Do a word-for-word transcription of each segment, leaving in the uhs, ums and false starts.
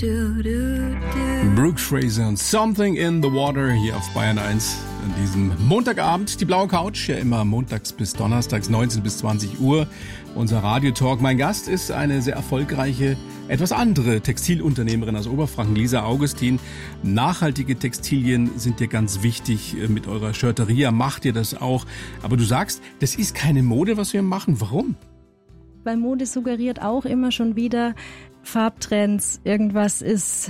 Brooke Fraser und Something in the Water hier auf Bayern eins an diesem Montagabend. Die blaue Couch, ja immer montags bis donnerstags neunzehn bis zwanzig Uhr. Unser Radiotalk. Mein Gast ist eine sehr erfolgreiche, etwas andere Textilunternehmerin aus Oberfranken, Lisa Augustin. Nachhaltige Textilien sind dir ganz wichtig. Mit eurer Shirteria macht ihr das auch. Aber du sagst, das ist keine Mode, was wir machen. Warum? Weil Mode suggeriert auch immer schon wieder Farbtrends, irgendwas ist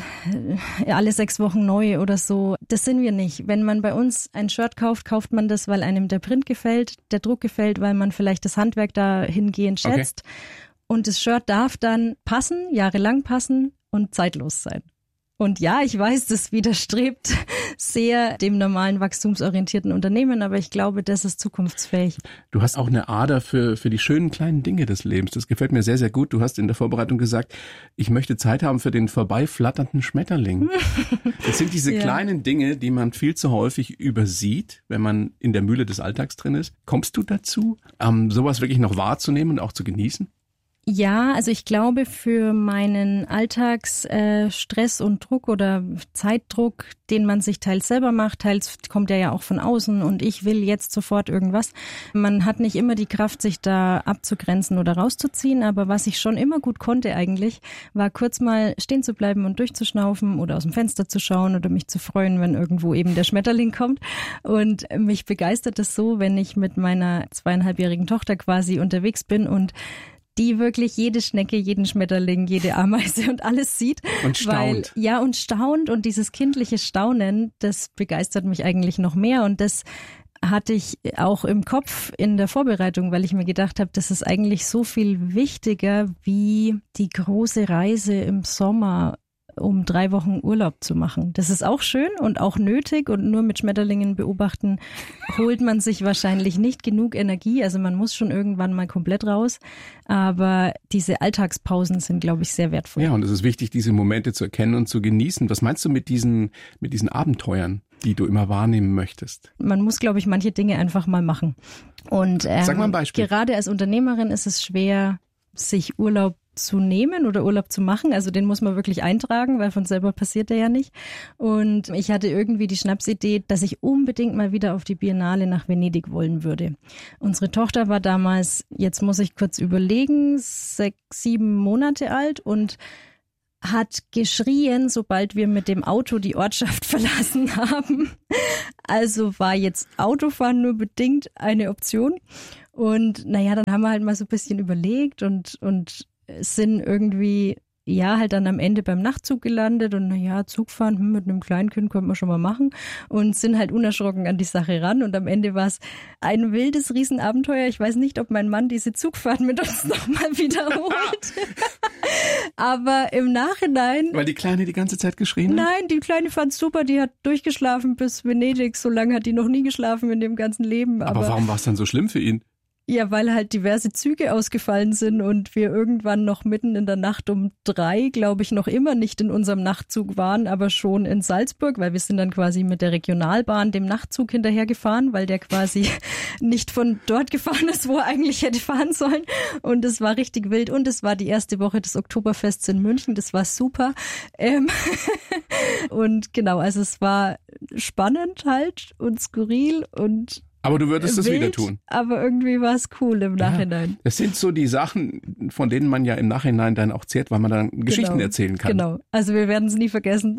alle sechs Wochen neu oder so. Das sind wir nicht. Wenn man bei uns ein Shirt kauft, kauft man das, weil einem der Print gefällt, der Druck gefällt, weil man vielleicht das Handwerk dahingehend schätzt. Okay. Und das Shirt darf dann passen, jahrelang passen und zeitlos sein. Und ja, ich weiß, das widerstrebt sehr dem normalen wachstumsorientierten Unternehmen, aber ich glaube, das ist zukunftsfähig. Du hast auch eine Ader für, für die schönen kleinen Dinge des Lebens. Das gefällt mir sehr, sehr gut. Du hast in der Vorbereitung gesagt, ich möchte Zeit haben für den vorbeiflatternden Schmetterling. Das sind diese ja. kleinen Dinge, die man viel zu häufig übersieht, wenn man in der Mühle des Alltags drin ist. Kommst du dazu, ähm, sowas wirklich noch wahrzunehmen und auch zu genießen? Ja, also ich glaube, für meinen Alltagsstress äh, und Druck oder Zeitdruck, den man sich teils selber macht, teils kommt er ja auch von außen und ich will jetzt sofort irgendwas. Man hat nicht immer die Kraft, sich da abzugrenzen oder rauszuziehen, aber was ich schon immer gut konnte eigentlich, war kurz mal stehen zu bleiben und durchzuschnaufen oder aus dem Fenster zu schauen oder mich zu freuen, wenn irgendwo eben der Schmetterling kommt. Und mich begeistert es so, wenn ich mit meiner zweieinhalbjährigen Tochter quasi unterwegs bin und die wirklich jede Schnecke, jeden Schmetterling, jede Ameise und alles sieht. Und staunt. Weil, ja, und staunt. Und dieses kindliche Staunen, das begeistert mich eigentlich noch mehr. Und das hatte ich auch im Kopf in der Vorbereitung, weil ich mir gedacht habe, das ist eigentlich so viel wichtiger wie die große Reise im Sommer, um drei Wochen Urlaub zu machen. Das ist auch schön und auch nötig und nur mit Schmetterlingen beobachten holt man sich wahrscheinlich nicht genug Energie. Also man muss schon irgendwann mal komplett raus. Aber diese Alltagspausen sind, glaube ich, sehr wertvoll. Ja, und es ist wichtig, diese Momente zu erkennen und zu genießen. Was meinst du mit diesen, mit diesen Abenteuern, die du immer wahrnehmen möchtest? Man muss, glaube ich, manche Dinge einfach mal machen. Und ähm, Sag mal ein Beispiel. Gerade als Unternehmerin ist es schwer, sich Urlaub zu nehmen oder Urlaub zu machen. Also den muss man wirklich eintragen, weil von selber passiert der ja nicht. Und ich hatte irgendwie die Schnapsidee, dass ich unbedingt mal wieder auf die Biennale nach Venedig wollen würde. Unsere Tochter war damals, jetzt muss ich kurz überlegen, sechs, sieben Monate alt und hat geschrien, sobald wir mit dem Auto die Ortschaft verlassen haben. Also war jetzt Autofahren nur bedingt eine Option. Und naja, dann haben wir halt mal so ein bisschen überlegt und, und sind irgendwie, ja, halt dann am Ende beim Nachtzug gelandet und naja, Zugfahren hm, mit einem Kleinkind könnte man schon mal machen und sind halt unerschrocken an die Sache ran und am Ende war es ein wildes Riesenabenteuer. Ich weiß nicht, ob mein Mann diese Zugfahrt mit uns nochmal wiederholt. Aber im Nachhinein... Weil die Kleine die ganze Zeit geschrien hat? Nein, die Kleine fand super, die hat durchgeschlafen bis Venedig. So lange hat die noch nie geschlafen in dem ganzen Leben. Aber, aber warum war es dann so schlimm für ihn? Ja, weil halt diverse Züge ausgefallen sind und wir irgendwann noch mitten in der Nacht um drei, glaube ich, noch immer nicht in unserem Nachtzug waren, aber schon in Salzburg, weil wir sind dann quasi mit der Regionalbahn dem Nachtzug hinterhergefahren, weil der quasi nicht von dort gefahren ist, wo er eigentlich hätte fahren sollen. Und es war richtig wild und es war die erste Woche des Oktoberfests in München, das war super. Ähm und genau, also es war spannend halt und skurril und aber du würdest es wieder tun. Aber irgendwie war es cool im Nachhinein. Ja, das sind so die Sachen, von denen man ja im Nachhinein dann auch zehrt, weil man dann Geschichten genau, erzählen kann. Genau, also wir werden es nie vergessen.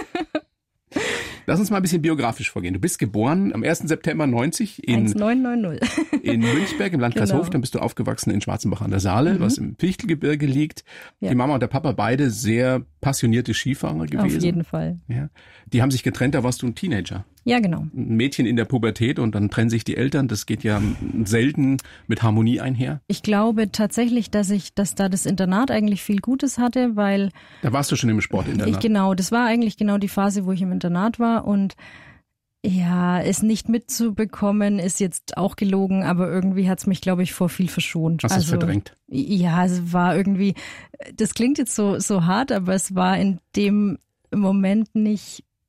Lass uns mal ein bisschen biografisch vorgehen. Du bist geboren am ersten September neunzig in, neunzehnhundertneunundneunzig in Münchberg im Landkreis genau. Hof. Dann bist du aufgewachsen in Schwarzenbach an der Saale, mhm. was im Fichtelgebirge liegt. Ja. Die Mama und der Papa beide sehr passionierte Skifahrer gewesen. Auf jeden Fall. Ja. Die haben sich getrennt, da warst du ein Teenager. Ja, genau. Ein Mädchen in der Pubertät und dann trennen sich die Eltern. Das geht ja selten mit Harmonie einher. Ich glaube tatsächlich, dass ich, dass da das Internat eigentlich viel Gutes hatte, weil... Da warst du schon im Sportinternat. Ich, genau, das war eigentlich genau die Phase, wo ich im Internat war und ja, es nicht mitzubekommen ist jetzt auch gelogen, aber irgendwie hat's mich, glaube ich, vor viel verschont. Hast du also, es verdrängt? Ja, es war irgendwie, das klingt jetzt so, so hart, aber es war in dem Moment nicht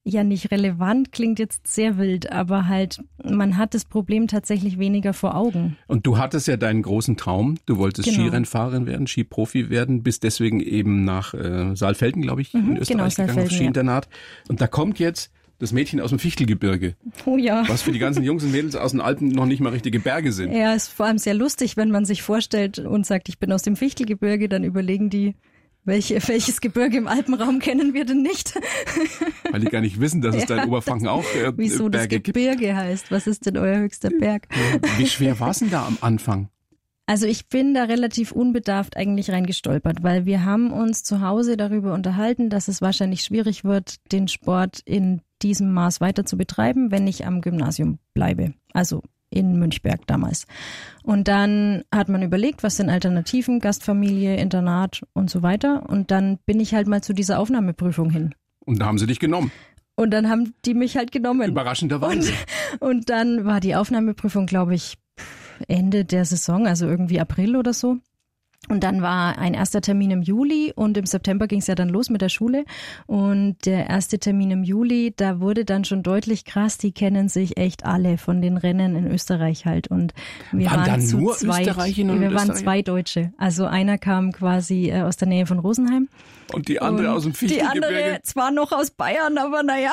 ja nicht relevant, klingt jetzt sehr wild, aber halt, man hat das Problem tatsächlich weniger vor Augen. Und du hattest ja deinen großen Traum, du wolltest genau. Skirennfahrerin werden, Skiprofi werden, bist deswegen eben nach äh, Saalfelden, glaube ich, mhm, in Österreich genau, gegangen, auf Skiinternat. Ja. Und da kommt jetzt das Mädchen aus dem Fichtelgebirge. Oh ja. Was für die ganzen Jungs und Mädels aus den Alpen noch nicht mal richtige Berge sind. Ja, ist vor allem sehr lustig, wenn man sich vorstellt und sagt, ich bin aus dem Fichtelgebirge, dann überlegen die, Welche, welches Gebirge im Alpenraum kennen wir denn nicht? Weil die gar nicht wissen, dass es ja, da in Oberfranken auch äh, wieso Berge das Gebirge gibt. heißt. Was ist denn euer höchster Berg? Wie schwer war es denn da am Anfang? Also ich bin da relativ unbedarft eigentlich reingestolpert, weil wir haben uns zu Hause darüber unterhalten, dass es wahrscheinlich schwierig wird, den Sport in diesem Maß weiter zu betreiben, wenn ich am Gymnasium bleibe. Also in Münchberg damals. Und dann hat man überlegt, was sind Alternativen, Gastfamilie, Internat und so weiter. Und dann bin ich halt mal zu dieser Aufnahmeprüfung hin. Und da haben sie dich genommen. Und dann haben die mich halt genommen. Überraschenderweise. Und, und dann war die Aufnahmeprüfung, glaube ich, Ende der Saison, also irgendwie April oder so. Und dann war ein erster Termin im Juli und im September ging es ja dann los mit der Schule. Und der erste Termin im Juli, da wurde dann schon deutlich krass, die kennen sich echt alle von den Rennen in Österreich halt. Und wir waren, waren dann zu nur zweit. Österreicher und wir waren Österreicher? zwei Deutsche. Also einer kam quasi äh, aus der Nähe von Rosenheim. Und die andere und aus dem Fichtelgebirge? Die andere zwar noch aus Bayern, aber naja.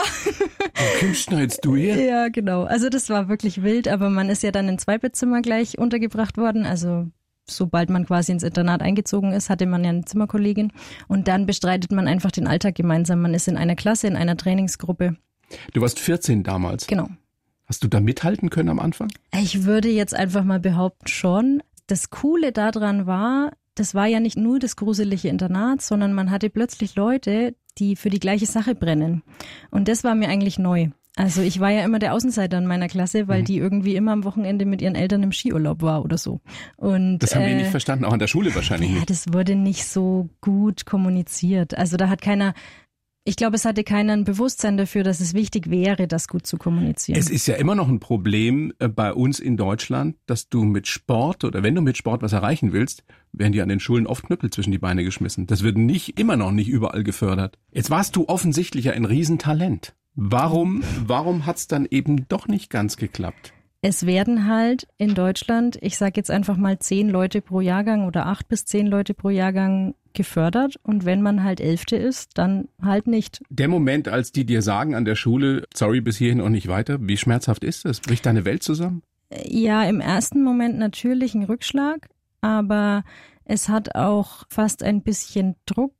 Wo kommst du jetzt du her? Ja, genau. Also das war wirklich wild, aber man ist ja dann in Zweibettzimmer gleich untergebracht worden. Also sobald man quasi ins Internat eingezogen ist, hatte man ja eine Zimmerkollegin. Und dann bestreitet man einfach den Alltag gemeinsam. Man ist in einer Klasse, in einer Trainingsgruppe. Du warst vierzehn damals. Genau. Hast du da mithalten können am Anfang? Ich würde jetzt einfach mal behaupten, schon. Das Coole daran war, das war ja nicht nur das gruselige Internat, sondern man hatte plötzlich Leute, die für die gleiche Sache brennen. Und das war mir eigentlich neu. Also ich war ja immer der Außenseiter in meiner Klasse, weil mhm. die irgendwie immer am Wochenende mit ihren Eltern im Skiurlaub war oder so. Und das haben äh, die nicht verstanden, auch an der Schule wahrscheinlich ja, nicht. Das wurde nicht so gut kommuniziert. Also da hat keiner, ich glaube, es hatte keiner ein Bewusstsein dafür, dass es wichtig wäre, das gut zu kommunizieren. Es ist ja immer noch ein Problem bei uns in Deutschland, dass du mit Sport oder wenn du mit Sport was erreichen willst, werden dir an den Schulen oft Knüppel zwischen die Beine geschmissen. Das wird nicht immer noch nicht überall gefördert. Jetzt warst du offensichtlich ja ein Riesentalent. Warum, warum hat's dann eben doch nicht ganz geklappt? Es werden halt in Deutschland, ich sage jetzt einfach mal zehn Leute pro Jahrgang oder acht bis zehn Leute pro Jahrgang gefördert. Und wenn man halt Elfte ist, dann halt nicht. Der Moment, als die dir sagen an der Schule, sorry, bis hierhin und nicht weiter, wie schmerzhaft ist das? Bricht deine Welt zusammen? Ja, im ersten Moment natürlich ein Rückschlag, aber es hat auch fast ein bisschen Druck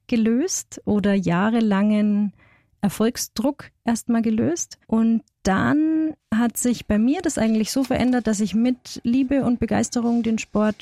gelöst oder jahrelangen Erfolgsdruck erstmal gelöst. Und dann hat sich bei mir das eigentlich so verändert, dass ich mit Liebe und Begeisterung den Sport